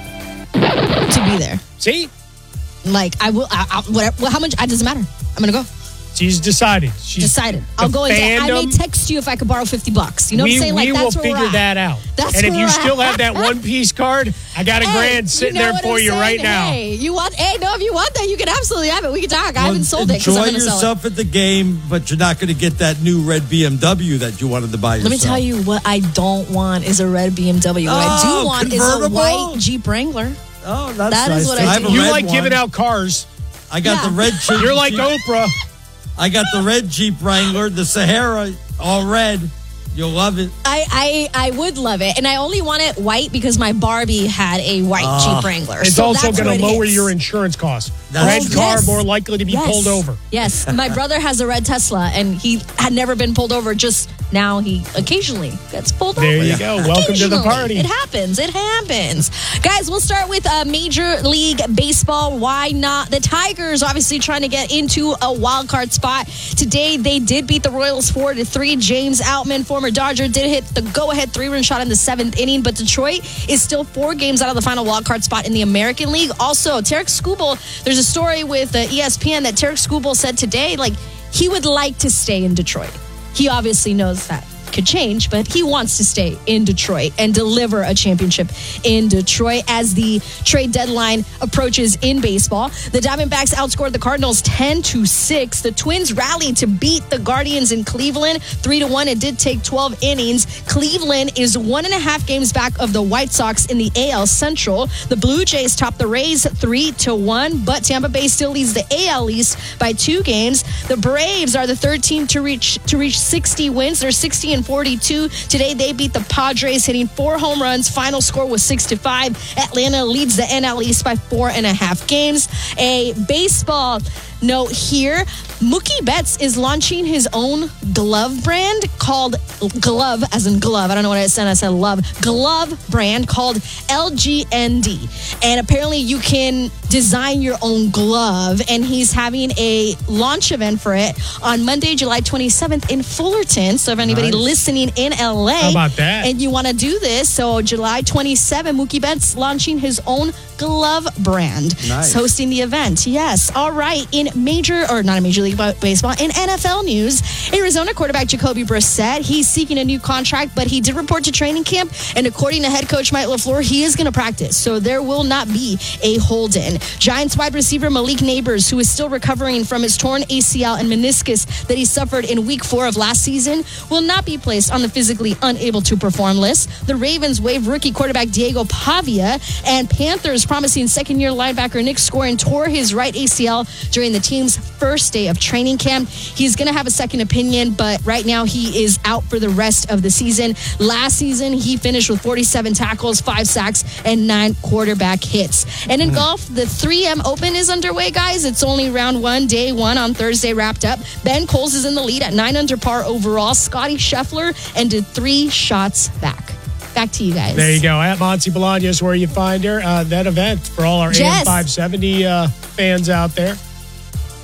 to be there. See, like I will. I, I, whatever. Well, how much? It doesn't matter. I'm gonna go. She's decided. She's Decided. I'll the go in debt. I may fandom- text you if I could borrow fifty bucks. You know we, what I'm saying? Like we that's will where figure we're at. that out. That's and if where you we're still at. have that one piece card, I got a Hey, grand sitting you know there what for I'm you saying? right now. Hey, you want? Hey, no, if you want that, you can absolutely have it. We can talk. I haven't sold it because Enjoy I'm going to sell it. yourself at the game, but you're not going to get that new red B M W that you wanted to buy yourself. Let me tell you what I don't want is a red B M W. What I Oh, do want is a convertible? white Jeep Wrangler. Oh, that's That is nice. what I I have do. a You red like one. giving out cars. I got Yeah. the red Jeep. You're like Jeep- Oprah. I got the red Jeep Wrangler, the Sahara, all red. You'll love it. I, I I would love it, and I only want it white because my Barbie had a white Ah. Jeep Wrangler. It's so also that's going what to it lower is. your insurance costs. That's Red true. car Yes. more likely to be Yes. pulled over. Yes, my brother has a red Tesla, and he had never been pulled over. Just now, he occasionally gets pulled There over. you go. Welcome to the Occasionally. party. It happens. It happens. Guys, we'll start with uh, Major League Baseball. Why not? The Tigers obviously trying to get into a wild card spot. Today, they did beat the Royals four to three. James Outman, former Dodger, did hit the go-ahead three-run shot in the seventh inning, but Detroit is still four games out of the final wild card spot in the American League. Also, Tarek Skubal, there's a story with uh, E S P N that Tarek Skubal said today, like, he would like to stay in Detroit. He obviously knows that could change, but he wants to stay in Detroit and deliver a championship in Detroit as the trade deadline approaches in baseball. The Diamondbacks outscored the Cardinals ten to six. The Twins rallied to beat the Guardians in Cleveland three to one. It did take twelve innings. Cleveland is one and a half games back of the White Sox in the A L Central. The Blue Jays topped the Rays three to one, but Tampa Bay still leads the A L East by two games. The Braves are the third team to reach to reach sixty wins. They're sixty and forty-two. Today they beat the Padres, hitting four home runs. Final score was six to five. Atlanta leads the N L East by four and a half games. A baseball note here. Mookie Betts is launching his own glove brand called Glove, as in glove. I don't know what I said. I said love. Glove brand called L G N D. And apparently you can design your own glove. And he's having a launch event for it on Monday, July twenty-seventh in Fullerton. So if anybody Nice. listening in L A How about that? and you want to do this, so July twenty-seventh, Mookie Betts launching his own glove brand. Nice. He's hosting the event. Yes. All right. In major, or not in Major League Baseball, in N F L news, Arizona quarterback Jacoby Brissett, he's seeking a new contract, but he did report to training camp, and according to head coach Mike LaFleur, he is going to practice, so there will not be a hold-in. Giants wide receiver Malik Neighbors, who is still recovering from his torn A C L and meniscus that he suffered in week four of last season, will not be placed on the physically unable to perform list. The Ravens waived rookie quarterback Diego Pavia, and Panthers promising second-year linebacker Nick Scorin tore his right A C L during the team's first day of training camp. He's going to have a second opinion, but right now he is out for the rest of the season. Last season, he finished with forty-seven tackles, five sacks, and nine quarterback hits. And in golf, the three M Open is underway, guys. It's only round one, day one on Thursday wrapped up. Ben Coles is in the lead at nine under par overall. Scotty Scheffler ended three shots back. Back to you guys. There you go. At Monty Bolaños, where you find her. Uh, that event for all our Jess. A M five seventy uh, fans out there.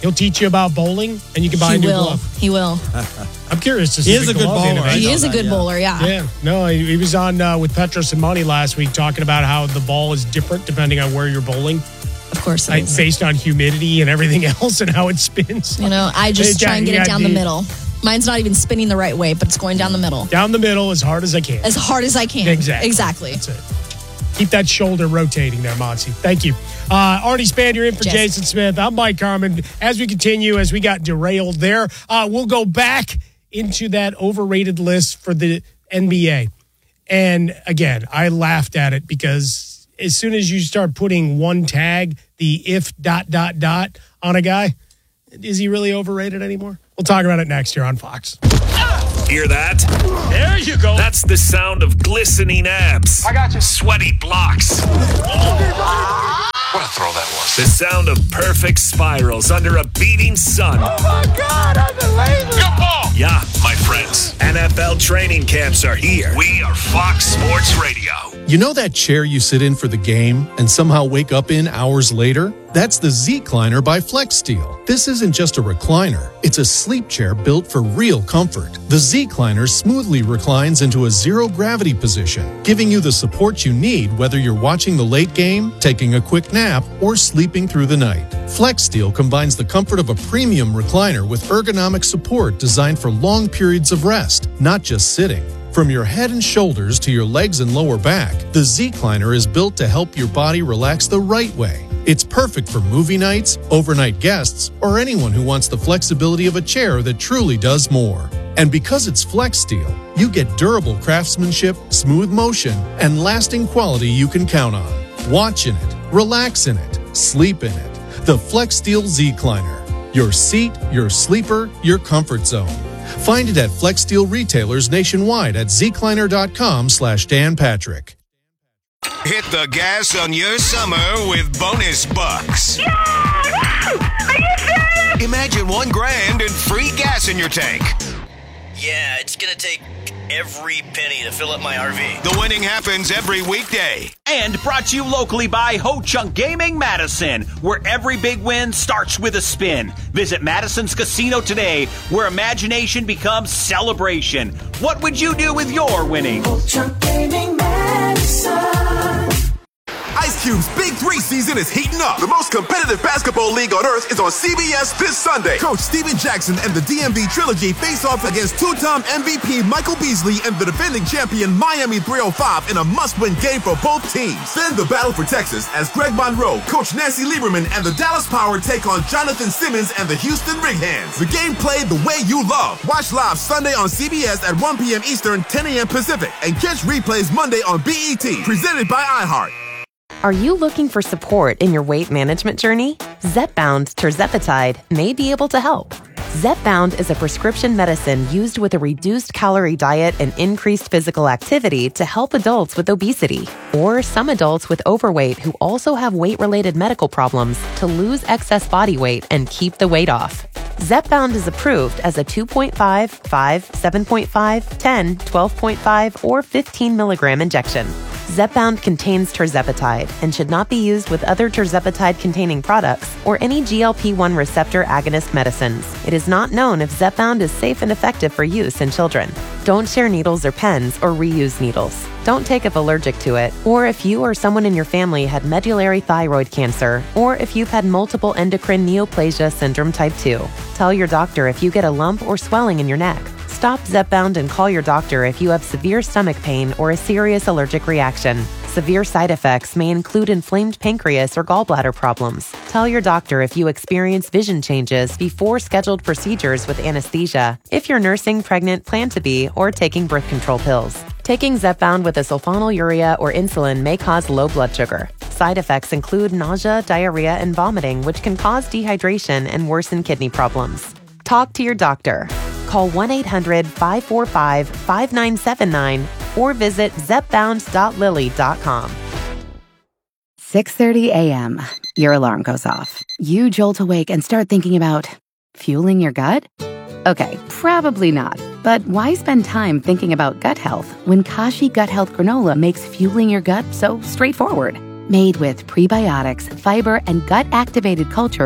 He'll teach you about bowling, and you can buy he a new will. glove. He will. I'm curious to see He the is a good glove bowler. innovation. He is a good yeah. bowler, yeah. Yeah, no, he, he was on uh, with Petros and Monty last week talking about how the ball is different depending on where you're bowling. Of course it Like, is. based on humidity and everything else and how it spins. You know, I just Hey, try and you get it gotta down the be- middle. Mine's not even spinning the right way, but it's going down the middle. Down the middle as hard as I can. As hard as I can. Exactly. Exactly. That's it. Keep that shoulder rotating there, Monty. Thank you. Uh, Artie Span, you're in for Yes. Jason Smith. I'm Mike Harmon. As we continue, as we got derailed there, uh, we'll go back into that overrated list for the N B A. And again, I laughed at it because as soon as you start putting one tag, the if dot, dot, dot on a guy, is he really overrated anymore? We'll talk about it next year on Fox. Hear that? There you go. That's the sound of glistening abs. I got you. Sweaty blocks. What a throw that was. The sound of perfect spirals under a beating sun. Oh my God, I'm the laser. Good ball. Yeah, my friends. N F L training camps are here. We are Fox Sports Radio. You know that chair you sit in for the game and somehow wake up in hours later? That's the Z-Cliner by FlexSteel. This isn't just a recliner. It's a sleep chair built for real comfort. The Z-Cliner smoothly reclines into a zero-gravity position, giving you the support you need whether you're watching the late game, taking a quick nap, or sleeping through the night. FlexSteel combines the comfort of a premium recliner with ergonomic support designed for long periods of rest, not just sitting. From your head and shoulders to your legs and lower back, the Z-Cliner is built to help your body relax the right way. It's perfect for movie nights, overnight guests, or anyone who wants the flexibility of a chair that truly does more. And because it's FlexSteel, you get durable craftsmanship, smooth motion, and lasting quality you can count on. Watch in it, relax in it, sleep in it. The FlexSteel Z-Cliner. Your seat, your sleeper, your comfort zone. Find it at FlexSteel retailers nationwide at zcliner.com slash Dan Patrick. Hit the gas on your summer with bonus bucks. Are you serious? Imagine one grand and free gas in your tank. Yeah, it's gonna take every penny to fill up my R V. The winning happens every weekday. And brought to you locally by Ho Chunk Gaming Madison, where every big win starts with a spin. Visit Madison's Casino today, where imagination becomes celebration. What would you do with your winnings? Ho Chunk Gaming Madison. Ice Cube's Big Three season is heating up. The most competitive basketball league on earth is on C B S this Sunday. Coach Steven Jackson and the D M V Trilogy face off against two-time M V P Michael Beasley and the defending champion Miami three oh five in a must-win game for both teams. Then the battle for Texas as Greg Monroe, Coach Nancy Lieberman, and the Dallas Power take on Jonathan Simmons and the Houston Rig-Hands. The game played the way you love. Watch live Sunday on C B S at one p.m. Eastern, ten a.m. Pacific, and catch replays Monday on B E T. Presented by iHeart. Are you looking for support in your weight management journey? Zepbound tirzepatide may be able to help. Zepbound is a prescription medicine used with a reduced calorie diet and increased physical activity to help adults with obesity or some adults with overweight who also have weight-related medical problems to lose excess body weight and keep the weight off. Zepbound is approved as a two point five, five, seven point five, ten, twelve point five, or fifteen milligram injection. Zepbound contains tirzepatide and should not be used with other tirzepatide-containing products or any G L P one receptor agonist medicines. It is not known if Zepbound is safe and effective for use in children. Don't share needles or pens or reuse needles. Don't take if allergic to it, or if you or someone in your family had medullary thyroid cancer, or if you've had multiple endocrine neoplasia syndrome type two. Tell your doctor if you get a lump or swelling in your neck. Stop Zepbound and call your doctor if you have severe stomach pain or a serious allergic reaction. Severe side effects may include inflamed pancreas or gallbladder problems. Tell your doctor if you experience vision changes before scheduled procedures with anesthesia, if you're nursing, pregnant, plan to be, or taking birth control pills. Taking Zepbound with a sulfonylurea or insulin may cause low blood sugar. Side effects include nausea, diarrhea, and vomiting, which can cause dehydration and worsen kidney problems. Talk to your doctor. Call one eight hundred, five four five, five nine seven nine or visit zepbound dot lilly dot com. six thirty a.m. Your alarm goes off. You jolt awake and start thinking about fueling your gut? Okay, probably not. But why spend time thinking about gut health when Kashi Gut Health Granola makes fueling your gut so straightforward? Made with prebiotics, fiber, and gut-activated cultures,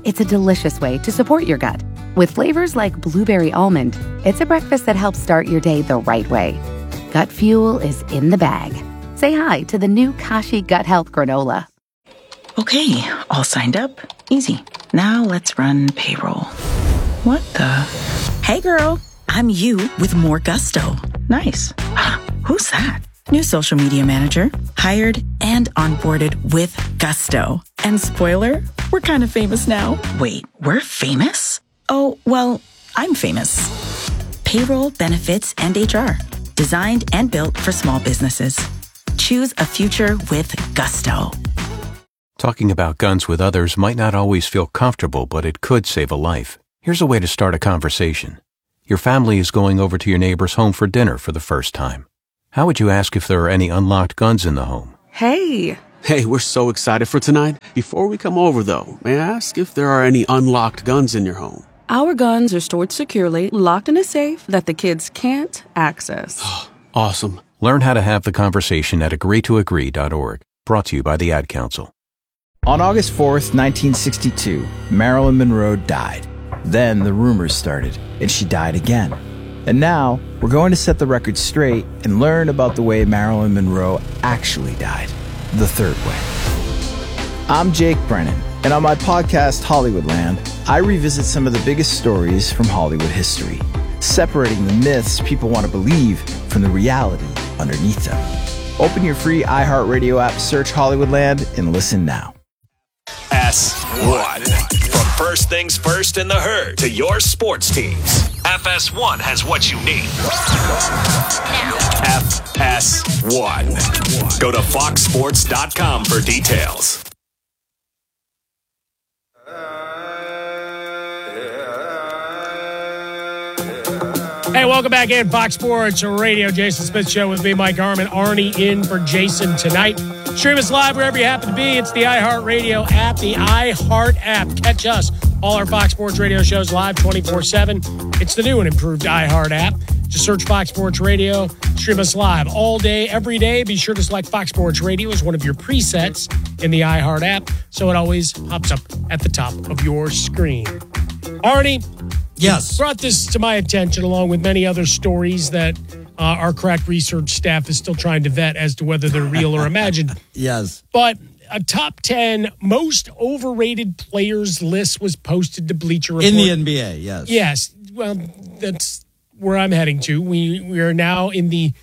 It's a delicious way to support your gut. With flavors like blueberry almond, it's a breakfast that helps start your day the right way. Gut Fuel is in the bag. Say hi to the new Kashi Gut Health Granola. Okay, all signed up. Easy. Now let's run payroll. What the? Hey girl, I'm you with more gusto. Nice. Who's that? New social media manager, hired and onboarded with gusto. And spoiler, we're kind of famous now. Wait, we're famous? Oh, well, I'm famous. Payroll, benefits, and H R. Designed and built for small businesses. Choose a future with gusto. Talking about guns with others might not always feel comfortable, but it could save a life. Here's a way to start a conversation. Your family is going over to your neighbor's home for dinner for the first time. How would you ask if there are any unlocked guns in the home? Hey! Hey, we're so excited for tonight. Before we come over, though, may I ask if there are any unlocked guns in your home? Our guns are stored securely, locked in a safe that the kids can't access. Awesome. Learn how to have the conversation at agree to agree dot org. Brought to you by the Ad Council. On August fourth, nineteen sixty-two, Marilyn Monroe died. Then the rumors started, and she died again. And now, we're going to set the record straight and learn about the way Marilyn Monroe actually died. The third way. I'm Jake Brennan, and on my podcast, Hollywoodland, I revisit some of the biggest stories from Hollywood history, separating the myths people want to believe from the reality underneath them. Open your free iHeartRadio app, search Hollywoodland, and listen now. S one. From first things first in the herd to your sports teams, F S one has what you need. F S one. Go to fox sports dot com for details. Hey, welcome back in Fox Sports Radio. Jason Smith Show with me, Mike Harmon. Arnie in for Jason tonight. Stream us live wherever you happen to be. It's the iHeartRadio app, the iHeart app. Catch us, all our Fox Sports Radio shows live twenty-four seven. It's the new and improved iHeart app. Just search Fox Sports Radio. Stream us live all day, every day. Be sure to select Fox Sports Radio as one of your presets in the iHeart app so it always pops up at the top of your screen. Arnie, yes, brought this to my attention along with many other stories that uh, our crack research staff is still trying to vet as to whether they're real or imagined. Yes. But a top ten most overrated players list was posted to Bleacher Report. In the N B A, yes. Yes. Well, that's where I'm heading to. We we are now in the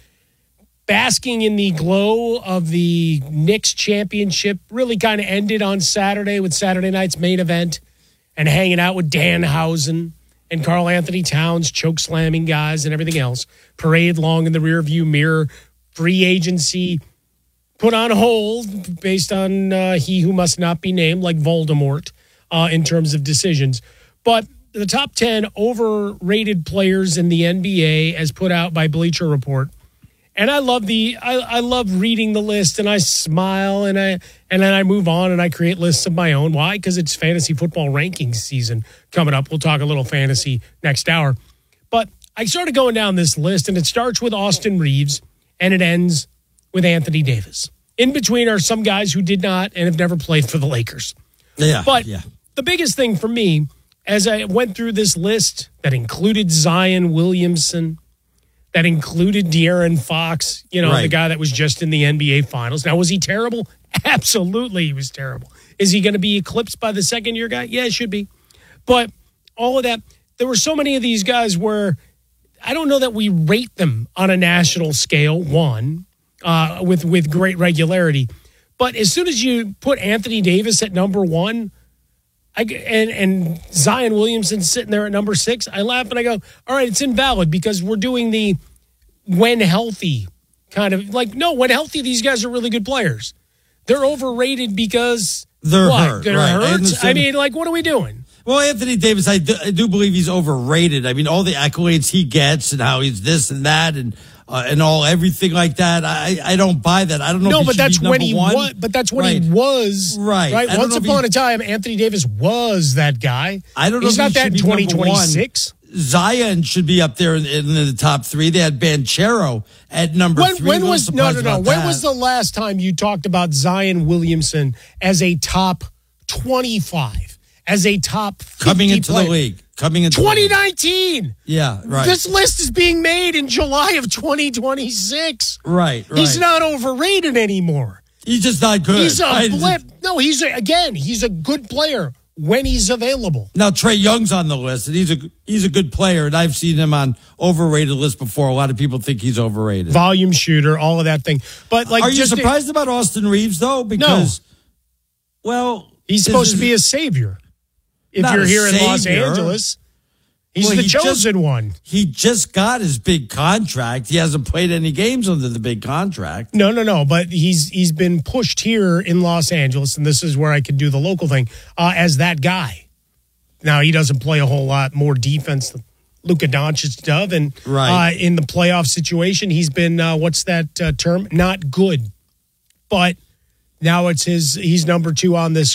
basking in the glow of the Knicks championship. Really kind of ended on Saturday with Saturday night's main event and hanging out with Danhausen and Karl Anthony Towns, choke slamming guys and everything else. Parade long in the rearview mirror. Free agency put on hold based on uh, he who must not be named, like Voldemort, uh, in terms of decisions. But the top ten overrated players in the N B A as put out by Bleacher Report. And I love the I, I love reading the list, and I smile, and I and then I move on and I create lists of my own. Why? Because it's fantasy football rankings season coming up. We'll talk a little fantasy next hour. But I started going down this list, and it starts with Austin Reeves, and it ends with Anthony Davis. In between are some guys who did not and have never played for the Lakers. Yeah. But yeah. the biggest thing for me, as I went through this list that included Zion Williamson, that included De'Aaron Fox, you know, Right. the guy that was just in the N B A Finals. Now, was he terrible? Absolutely, he was terrible. Is he going to be eclipsed by the second-year guy? Yeah, it should be. But all of that, there were so many of these guys where I don't know that we rate them on a national scale, one, uh, with, with great regularity. But as soon as you put Anthony Davis at number one, I, and, and Zion Williamson sitting there at number six, I laugh and I go, all right, it's invalid because we're doing the when healthy kind of like, no, when healthy, these guys are really good players. They're overrated because They're what? hurt. They're right. I hurt. I, understand. mean, like, what are we doing? Well, Anthony Davis, I do, I do believe he's overrated. I mean, all the accolades he gets and how he's this and that and uh, and all everything like that. I I don't buy that. I don't know. No, if he but should that's be when number he one. was. But that's when Right. he was. Right. Right. I don't Once know if upon he- a time, Anthony Davis was that guy. I don't know. He's if not he that should in be twenty number one. twenty-six. Zion should be up there in, in the top three. They had Banchero at number When, three. when A little was no no surprised no? about When that. was the last time you talked about Zion Williamson as a top twenty-five, as a top fifty coming into player. the league. Coming into twenty The nineteen. league. Yeah, right. This list is being made in July of twenty twenty-six. Right, right. He's not overrated anymore. He's just not good. He's a I- blip. No, he's a, again, he's a good player when he's available. Now Trey Young's on the list, and he's a he's a good player, and I've seen him on overrated lists before. A lot of people think he's overrated. Volume shooter, all of that thing. But like, are you just surprised about Austin Reeves though? Because, well, he's supposed to be a savior. If Not you're a here in Los savior. Angeles, he's Well, the he chosen just- one. He just got his big contract. He hasn't played any games under the big contract. No, no, no. But he's he's been pushed here in Los Angeles, and this is where I can do the local thing uh, as that guy. Now he doesn't play a whole lot more defense than Luka Doncic does, and Right. uh, in the playoff situation, he's been uh, what's that uh, term? Not good. But now it's his. He's number two on this